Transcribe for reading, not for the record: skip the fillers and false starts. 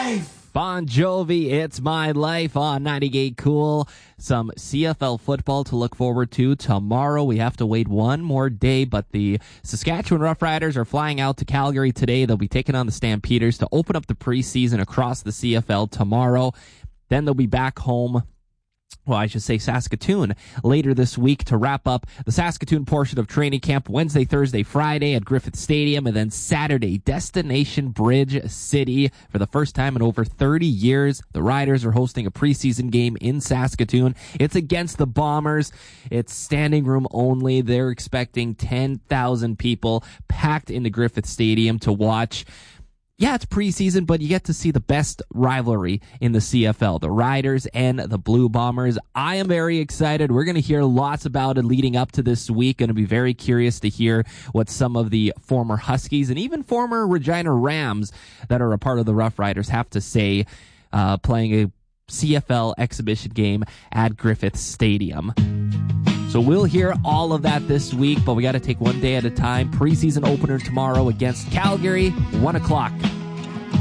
life! Bon Jovi, It's My Life on 98 Cool. Some CFL football to look forward to tomorrow. We have to wait one more day, but the Saskatchewan Roughriders are flying out to Calgary today. They'll be taking on the Stampeders to open up the preseason across the CFL tomorrow. Then they'll be back home. Well, I should say Saskatoon later this week to wrap up the Saskatoon portion of training camp Wednesday, Thursday, Friday at Griffith Stadium, and then Saturday, Destination Bridge City. For the first time in over 30 years, the Riders are hosting a preseason game in Saskatoon. It's against the Bombers. It's standing room only. They're expecting 10,000 people packed into Griffith Stadium to watch. Yeah, it's preseason, but you get to see the best rivalry in the CFL, the Riders and the Blue Bombers. I am very excited. We're going to hear lots about it leading up to this week. Going to be very curious to hear what some of the former Huskies and even former Regina Rams that are a part of the Rough Riders have to say playing a CFL exhibition game at Griffith Stadium. So we'll hear all of that this week, but we got to take one day at a time. Preseason opener tomorrow against Calgary, 1 o'clock.